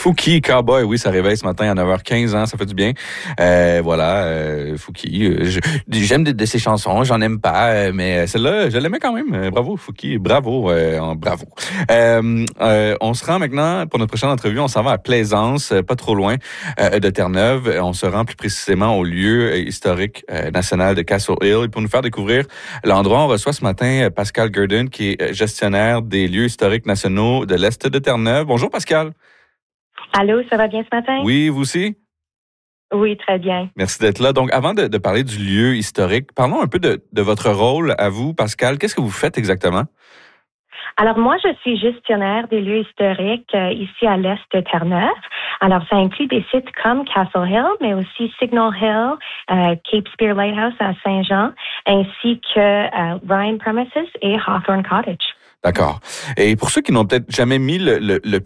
Fouki, Cowboy, oui, ça réveille ce matin à 9h15, hein, ça fait du bien. Fouki, j'aime de ses chansons, j'en aime pas, mais celle-là, je l'aimais quand même. Bravo, Fouki, bravo, bravo. On se rend maintenant, pour notre prochaine entrevue, on s'en va à Plaisance, pas trop loin de Terre-Neuve. On se rend plus précisément au lieu historique national de Castle Hill. Et pour nous faire découvrir l'endroit, on reçoit ce matin Pascal Gurdon, qui est gestionnaire des lieux historiques nationaux de l'Est de Terre-Neuve. Bonjour, Pascal. Allô, ça va bien ce matin? Oui, vous aussi? Oui, très bien. Merci d'être là. Donc, avant de parler du lieu historique, parlons un peu de votre rôle à vous, Pascal. Qu'est-ce que vous faites exactement? Alors, moi, je suis gestionnaire des lieux historiques ici à l'est de Terre-Neuve. Alors, ça inclut des sites comme Castle Hill, mais aussi Signal Hill, Cape Spear Lighthouse à Saint-Jean, ainsi que Ryan Premises et Hawthorne Cottage. D'accord. Et pour ceux qui n'ont peut-être jamais mis le